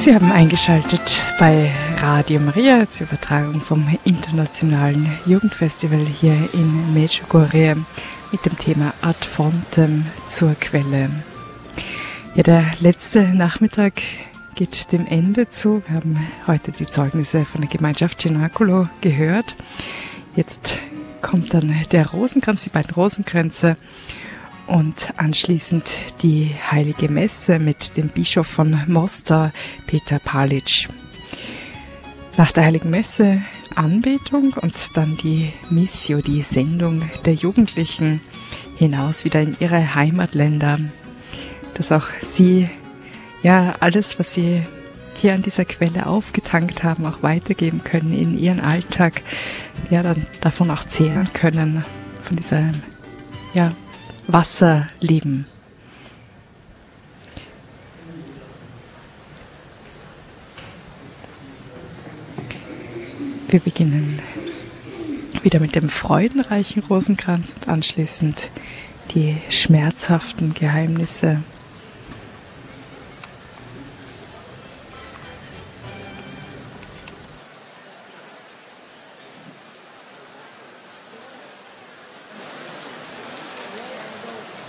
Sie haben eingeschaltet bei Radio Maria zur Übertragung vom Internationalen Jugendfestival hier in Medjugorje mit dem Thema Ad Fontem zur Quelle. Ja, der letzte Nachmittag geht dem Ende zu. Wir haben heute die Zeugnisse von der Gemeinschaft Cenacolo gehört. Jetzt kommt dann der Rosenkranz, die beiden Rosenkränze und anschließend die Heilige Messe mit dem Bischof von Mostar, Peter Palic. Nach der Heiligen Messe Anbetung und dann die Missio, die Sendung der Jugendlichen hinaus wieder in ihre Heimatländer, dass auch sie ja alles, was sie hier an dieser Quelle aufgetankt haben, auch weitergeben können in ihren Alltag, ja, dann davon auch zehren können, von diesem, ja, Wasserleben. Wir beginnen wieder mit dem freudenreichen Rosenkranz und anschließend die schmerzhaften Geheimnisse